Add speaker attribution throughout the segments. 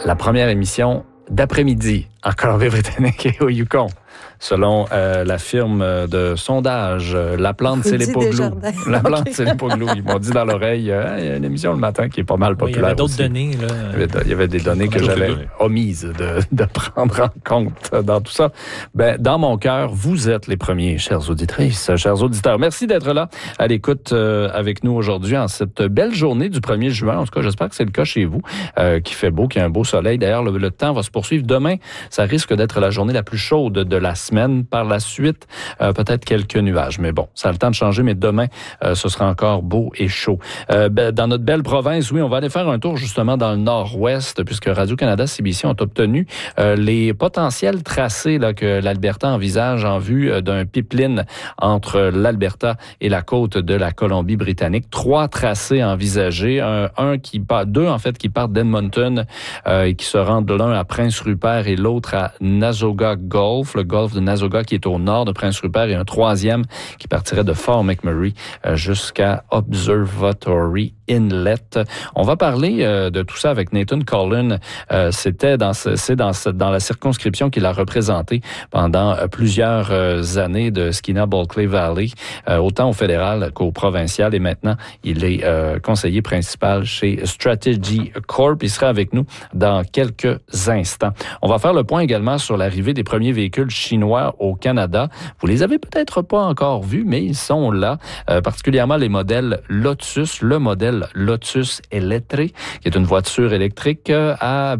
Speaker 1: la première émission d'après-midi en Colombie-Britannique et au Yukon. Selon la firme de sondage, La Plante, c'est l'Hipoglou. La Plante, c'est l'Hipoglou. Ils m'ont dit dans l'oreille, il y a une émission le matin qui est pas mal populaire.
Speaker 2: Il y avait d'autres
Speaker 1: aussi.
Speaker 2: données. Là.
Speaker 1: Il y avait des données que j'avais omises de prendre en compte dans tout ça. Ben, dans mon cœur, vous êtes les premiers, chères auditrices, chers auditeurs. Merci d'être là à l'écoute avec nous aujourd'hui en cette belle journée du 1er juin. En tout cas, j'espère que c'est le cas chez vous, qu'il fait beau, qu'il y a un beau soleil. D'ailleurs, le temps va se poursuivre. Demain, ça risque d'être la journée la plus chaude de la semaine. Par la suite, peut-être quelques nuages. Mais bon, ça a le temps de changer. Mais demain, ce sera encore beau et chaud. Dans notre belle province, oui, on va aller faire un tour justement dans le nord-ouest, puisque Radio-Canada CBC ont obtenu les potentiels tracés là, que l'Alberta envisage en vue d'un pipeline entre l'Alberta et la côte de la Colombie-Britannique. 3 tracés envisagés. Deux en fait qui partent d'Edmonton et qui se rendent de l'un à Prince Rupert et l'autre à Nasoga Gulf, le golfe de Nasoga qui est au nord de Prince Rupert, et un troisième qui partirait de Fort McMurray jusqu'à Observatory Inlet. On va parler de tout ça avec Nathan Cullen. C'est dans la circonscription qu'il a représentée pendant plusieurs années de Skeena-Bulkley Valley, autant au fédéral qu'au provincial, et maintenant il est conseiller principal chez Strategy Corp. Il sera avec nous dans quelques instants. On va faire le point également sur l'arrivée des premiers véhicules chinois au Canada. Vous les avez peut-être pas encore vus, mais ils sont là, particulièrement les modèles Lotus, le modèle Lotus Electric, qui est une voiture électrique à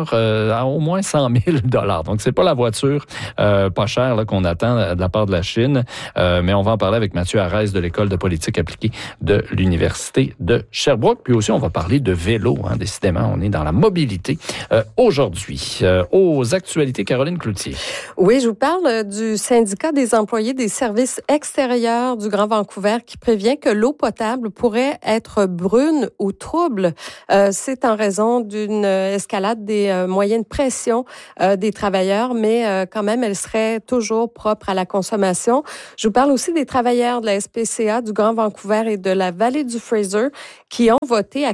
Speaker 1: au moins 100 000 $. Donc, c'est pas la voiture pas chère là, qu'on attend de la part de la Chine, mais on va en parler avec Mathieu Arès de l'École de politique appliquée de l'Université de Sherbrooke. Puis aussi, on va parler de vélo. Décidément, on est dans la mobilité aujourd'hui. Aux actualités, Caroline Cloutier.
Speaker 3: Oui, je vous parle du syndicat des employés des services extérieurs du Grand Vancouver qui prévient que l'eau potable pourrait être brune ou trouble. C'est en raison d'une escalade des moyens de pression des travailleurs, mais quand même, elle serait toujours propre à la consommation. Je vous parle aussi des travailleurs de la SPCA du Grand Vancouver et de la vallée du Fraser qui ont voté à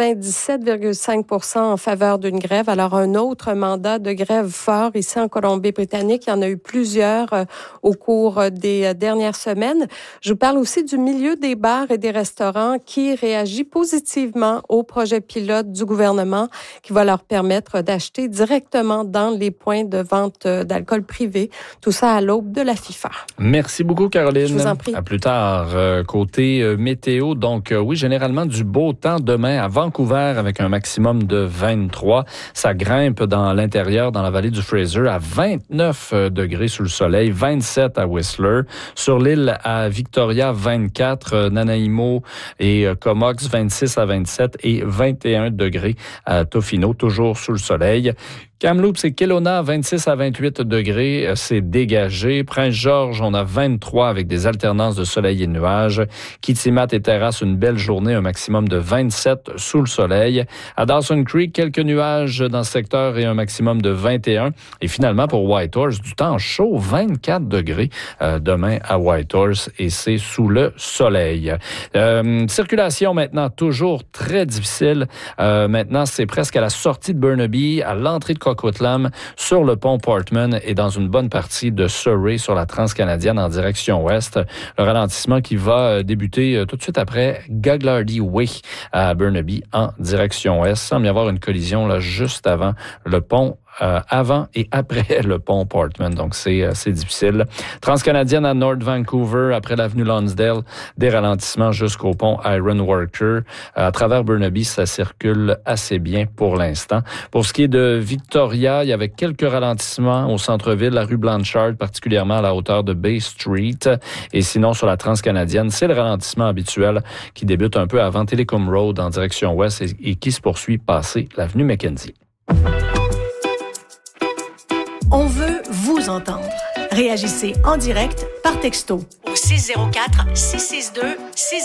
Speaker 3: 97,5% en faveur d'une grève. Alors, un autre mandat de grève fort ici en Colombie-Britannique. Il y en a eu plusieurs au cours des dernières semaines. Je vous parle aussi du milieu des bars et des restaurants qui réagit positivement au projet pilote du gouvernement qui va leur permettre d'acheter directement dans les points de vente d'alcool privé. Tout ça à l'aube de la FIFA.
Speaker 1: Merci beaucoup, Caroline.
Speaker 3: Je vous en prie.
Speaker 1: À plus tard. Côté météo, donc oui, généralement du beau temps demain à Vancouver avec un maximum de 23. Ça grimpe dans l'intérieur, dans la vallée du Fraser à 29 degrés sous le soleil, 27 à Whistler. Sur l'île à Victoria, 24, Nanaimo et Comox, 26 à 27 et 21 degrés à Tofino, toujours sous le soleil. Kamloops et Kelowna, 26 à 28 degrés, c'est dégagé. Prince-Georges, on a 23 avec des alternances de soleil et de nuages. Kitimat et Terrasse, une belle journée, un maximum de 27 sous le soleil. À Dawson Creek, quelques nuages dans ce secteur et un maximum de 21. Et finalement, pour Whitehorse, du temps chaud, 24 degrés demain à Whitehorse et c'est sous le soleil. Circulation maintenant, toujours très difficile. Maintenant, c'est presque à la sortie de Burnaby, à l'entrée de Coquitlam, sur le pont Portman et dans une bonne partie de Surrey sur la transcanadienne en direction ouest. Le ralentissement qui va débuter tout de suite après Gagliardy Way à Burnaby en direction ouest. Il semble y avoir une collision là, juste avant le pont. Avant et après le pont Portman. Donc, c'est difficile. Transcanadienne à North Vancouver, après l'avenue Lonsdale, des ralentissements jusqu'au pont Ironworker. À travers Burnaby, ça circule assez bien pour l'instant. Pour ce qui est de Victoria, il y avait quelques ralentissements au centre-ville, la rue Blanchard, particulièrement à la hauteur de Bay Street. Et sinon, sur la transcanadienne, c'est le ralentissement habituel qui débute un peu avant Telecom Road en direction ouest et qui se poursuit passé l'avenue Mackenzie.
Speaker 4: On veut vous entendre. Réagissez en direct par texto au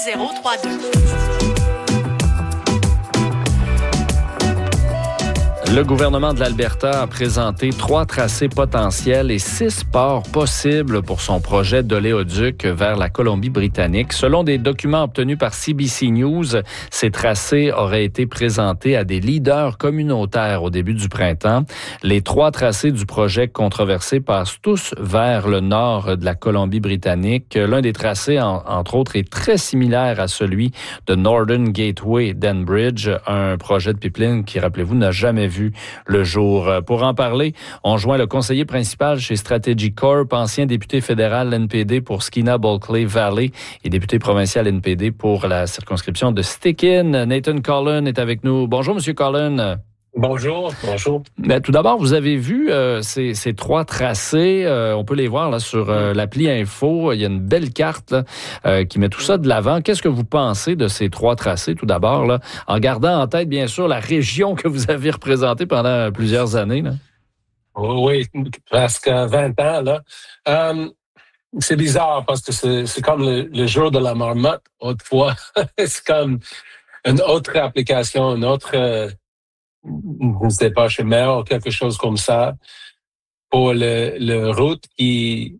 Speaker 4: 604-662-6032.
Speaker 1: Le gouvernement de l'Alberta a présenté 3 tracés potentiels et 6 ports possibles pour son projet d'oléoduc vers la Colombie-Britannique. Selon des documents obtenus par CBC News, ces tracés auraient été présentés à des leaders communautaires au début du printemps. Les 3 tracés du projet controversé passent tous vers le nord de la Colombie-Britannique. L'un des tracés, entre autres, est très similaire à celui de Northern Gateway d'Enbridge, un projet de pipeline qui, rappelez-vous, n'a jamais vu le jour. Pour en parler, on joint le conseiller principal chez Strategy Corp, ancien député fédéral NPD pour Skeena-Bulkley Valley et député provincial NPD pour la circonscription de Stikine. Nathan Cullen est avec nous. Bonjour, Monsieur Cullen.
Speaker 2: Bonjour.
Speaker 1: Mais tout d'abord, vous avez vu ces 3 tracés. On peut les voir là sur l'appli Info. Il y a une belle carte là, qui met tout ça de l'avant. Qu'est-ce que vous pensez de ces 3 tracés, tout d'abord, là, en gardant en tête, bien sûr, la région que vous avez représentée pendant plusieurs années? Là?
Speaker 2: Oui, presque 20 ans. Là. C'est bizarre parce que c'est comme le jour de la marmotte, autrefois. C'est comme une autre application, une autre... je ne sais pas, chemin ou quelque chose comme ça, pour le route qui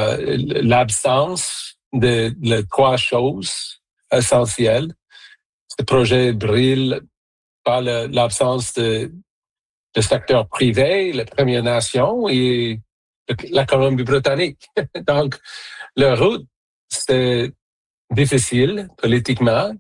Speaker 2: l'absence de les 3 choses essentielles. Ce projet brille par l'absence de secteur privé, les Premières Nations et la Colombie-Britannique. Donc, la route, c'est difficile politiquement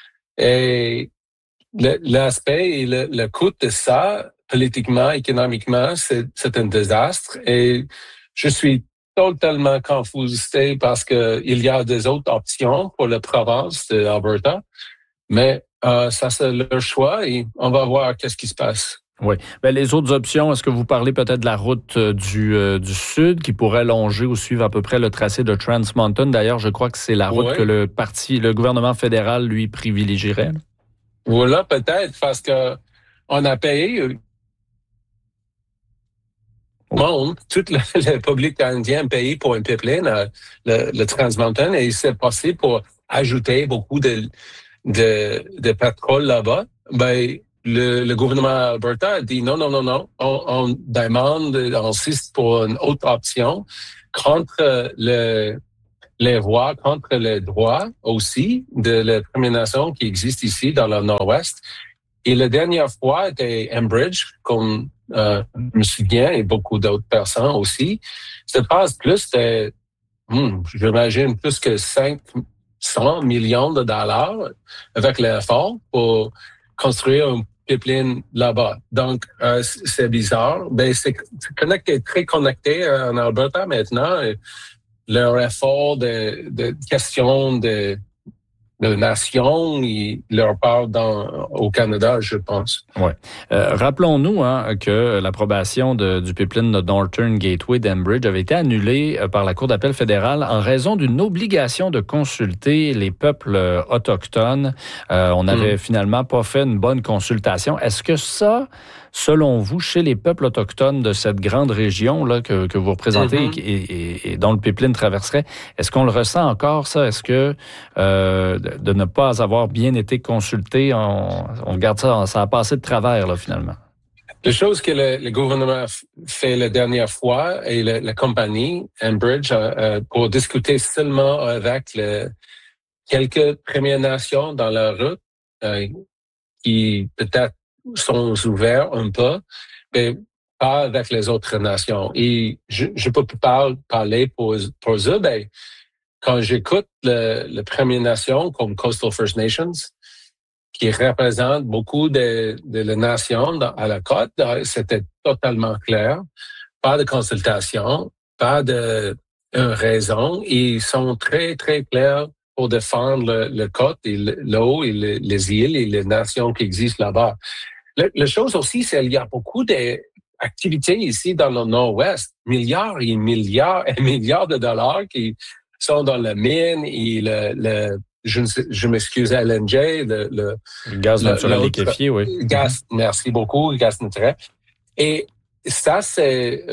Speaker 2: et l'aspect et le coût de ça, politiquement, économiquement, c'est un désastre. Et je suis totalement confusé parce que il y a des autres options pour la province de Alberta. Mais ça, c'est leur choix et on va voir qu'est-ce qui se passe.
Speaker 1: Oui. Bien, les autres options, est-ce que vous parlez peut-être de la route du Sud qui pourrait longer ou suivre à peu près le tracé de Trans Mountain? D'ailleurs, je crois que c'est la route que le gouvernement fédéral, lui, privilégierait.
Speaker 2: Voilà, peut-être, parce que on a payé tout le public canadien a payé pour un pipeline, le Trans Mountain, et c'est possible pour ajouter beaucoup de pétrole là-bas. Ben, le gouvernement Alberta a dit non. On demande, on insiste pour une autre option contre les voies, contre les droits aussi de la Première Nation qui existe ici dans le Nord-Ouest. Et la dernière fois, c'était Enbridge, comme je me souviens, et beaucoup d'autres personnes aussi. Ça passe plus de, j'imagine, plus que 500 millions de dollars avec l'effort pour construire un pipeline là-bas. Donc, c'est bizarre. Ben, c'est connecté, très connecté en Alberta maintenant. Leur effort de question de nation, ils leur parlent au Canada, je pense.
Speaker 1: Oui. Rappelons-nous que l'approbation du pipeline de Northern Gateway d'Enbridge avait été annulée par la Cour d'appel fédérale en raison d'une obligation de consulter les peuples autochtones. On n'avait finalement pas fait une bonne consultation. Est-ce que ça, selon vous, chez les peuples autochtones de cette grande région là que vous représentez et dont le pipeline traverserait, est-ce qu'on le ressent encore, ça? Est-ce que de ne pas avoir bien été consulté, on regarde ça a passé de travers, là, finalement?
Speaker 2: La chose que le gouvernement fait la dernière fois et la compagnie Enbridge pour discuter seulement avec quelques Premières Nations dans la route qui peut-être sont ouverts un peu, mais pas avec les autres nations. Et je peux pas parler pour eux, ben, quand j'écoute les Premières Nations comme Coastal First Nations, qui représentent beaucoup de la nation à la côte, c'était totalement clair. Pas de consultation, pas de raison. Ils sont très, très clairs pour défendre le côte et l'eau et les îles et les nations qui existent là-bas. La chose aussi, c'est qu'il y a beaucoup d'activités ici dans le Nord-Ouest, milliards et milliards et milliards de dollars qui sont dans la mine et je m'excuse, LNG, le
Speaker 1: gaz naturel liquéfié, oui.
Speaker 2: Gaz, merci beaucoup, gaz naturel. Et ça, c'est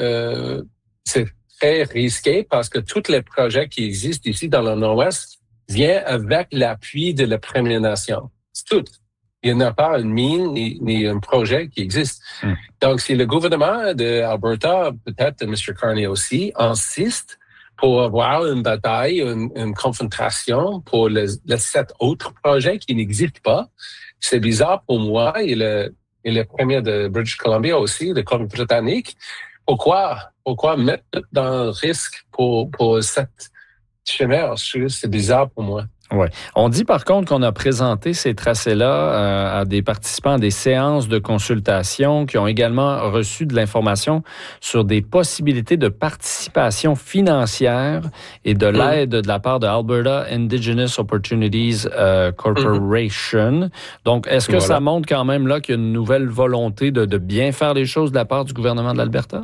Speaker 2: très risqué parce que tous les projets qui existent ici dans le Nord-Ouest viennent avec l'appui de la Première Nation. C'est tout. Il n'y a pas une mine ni un projet qui existe. Donc, si le gouvernement d'Alberta, peut-être de M. Carney aussi, insiste pour avoir une bataille, une confrontation pour les 7 autres projets qui n'existent pas, c'est bizarre pour moi et le premier de British Columbia aussi, le Colombie-Britannique. Pourquoi mettre dans le risque pour cette chimère? C'est bizarre pour moi.
Speaker 1: Ouais. On dit par contre qu'on a présenté ces tracés-là à des participants à des séances de consultation qui ont également reçu de l'information sur des possibilités de participation financière et de l'aide de la part de Alberta Indigenous Opportunities Corporation. Donc, est-ce que ça montre quand même là qu'il y a une nouvelle volonté de bien faire les choses de la part du gouvernement de l'Alberta?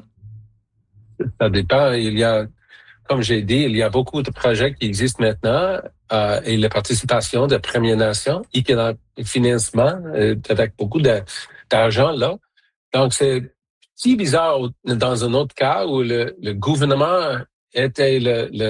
Speaker 2: Ça dépend. Comme j'ai dit, il y a beaucoup de projets qui existent maintenant et la participation de Premières Nations et financement avec beaucoup d'argent là. Donc, c'est si bizarre dans un autre cas où le gouvernement était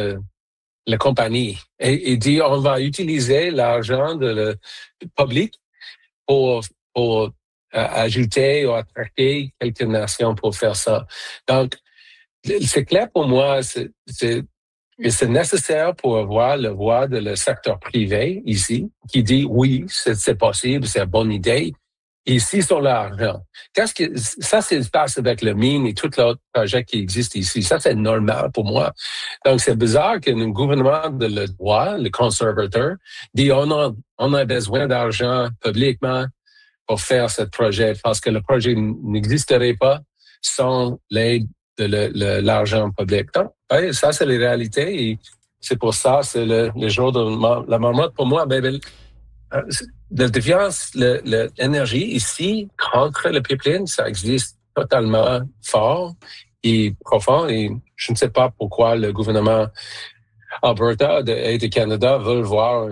Speaker 2: la compagnie et dit on va utiliser l'argent de le public pour ajouter ou attraquer quelques nations pour faire ça. Donc, c'est clair pour moi, c'est nécessaire pour avoir la voix de le secteur privé ici, qui dit oui, c'est possible, c'est une bonne idée. Ici, sur l'argent. Ça se passe avec le mine et tout l'autre projet qui existe ici. Ça, c'est normal pour moi. Donc, c'est bizarre que le gouvernement de le droit, le conservateur, dit on a besoin d'argent publiquement pour faire ce projet parce que le projet n'existerait pas sans l'aide de l'argent public. Donc, ça, c'est les réalités et c'est pour ça, c'est le jour de la marmotte pour moi. La défiance, l'énergie ici contre le pipeline, ça existe totalement fort et profond et je ne sais pas pourquoi le gouvernement Alberta et du Canada veulent voir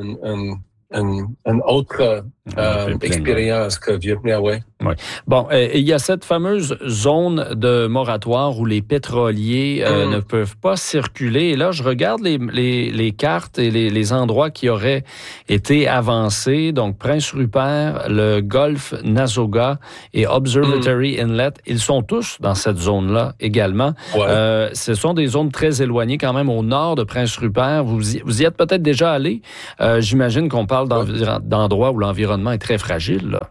Speaker 2: une autre expérience que Vietnam, ouais.
Speaker 1: Oui. Bon, il y a cette fameuse zone de moratoire où les pétroliers ne peuvent pas circuler. Et là, je regarde les cartes et les endroits qui auraient été avancés. Donc, Prince Rupert, le golfe Nazoga et Observatory Inlet, ils sont tous dans cette zone-là également. Ouais. Ce sont des zones très éloignées quand même au nord de Prince Rupert. Vous y êtes peut-être déjà allé. J'imagine qu'on parle d'endroits où l'environnement est très fragile, là.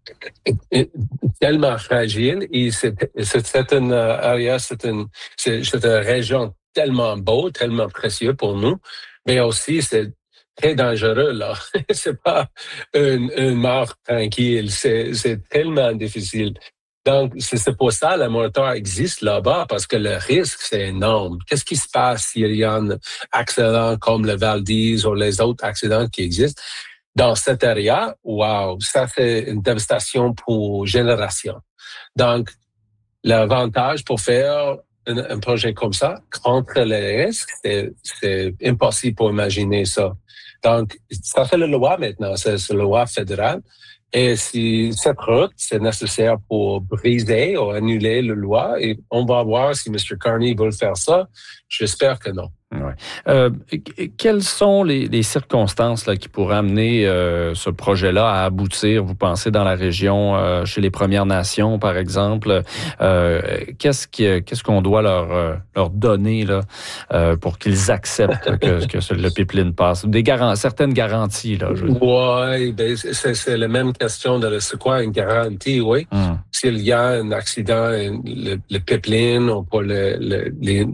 Speaker 2: Tellement fragile et c'est une area, c'est une région tellement beau, tellement précieux pour nous, mais aussi c'est très dangereux là. C'est pas une mort tranquille, c'est tellement difficile. Donc c'est pour ça la moratoire existe là-bas parce que le risque c'est énorme. Qu'est-ce qui se passe s'il y a un accident comme le Valdez ou les autres accidents qui existent? Dans cette area, wow, ça fait une dévastation pour génération. Donc, l'avantage pour faire un projet comme ça, contre les risques, c'est impossible pour imaginer ça. Donc, ça fait la loi maintenant, c'est la loi fédérale. Et si cette route, c'est nécessaire pour briser ou annuler la loi, et on va voir si M. Carney veut faire ça. J'espère que non.
Speaker 1: Ouais. Quelles sont les circonstances là, qui pourraient amener ce projet-là à aboutir, vous pensez, dans la région, chez les Premières Nations, par exemple? Qu'est-ce qu'on doit leur donner là, pour qu'ils acceptent que le pipeline passe? Certaines garanties, là.
Speaker 2: Oui, c'est la même question de c'est quoi une garantie, oui. S'il y a un accident, le pipeline ou pour le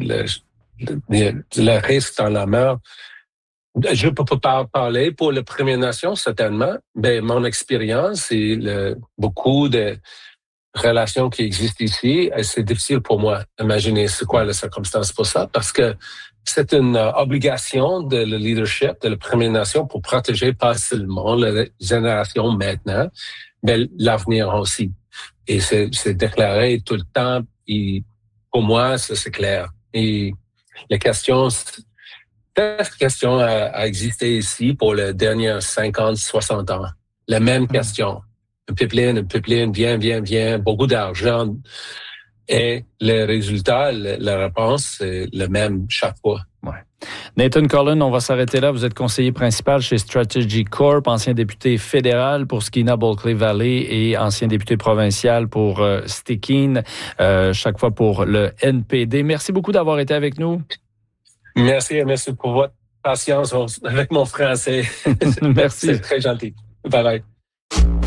Speaker 2: risque dans la mer. Je ne peux pas parler pour les Premières Nations, certainement, mais mon expérience et beaucoup de relations qui existent ici, c'est difficile pour moi d'imaginer c'est quoi la circonstance pour ça, parce que c'est une obligation de le leadership de la Première Nation pour protéger pas seulement la génération maintenant, mais l'avenir aussi. Et c'est déclaré tout le temps, et pour moi, ça c'est clair. Et la question, cette question a existé ici pour les dernières 50, 60 ans. La même question. Un pipeline, vient, beaucoup d'argent. Et le résultat, la réponse, c'est le même chaque fois.
Speaker 1: Ouais. Nathan Cullen, on va s'arrêter là. Vous êtes conseiller principal chez Strategy Corp, ancien député fédéral pour Skeena-Bulkley Valley et ancien député provincial pour Stikine, chaque fois pour le NPD. Merci beaucoup d'avoir été avec nous.
Speaker 2: Merci pour votre patience avec mon français.
Speaker 1: Merci.
Speaker 2: C'est très gentil. Bye bye.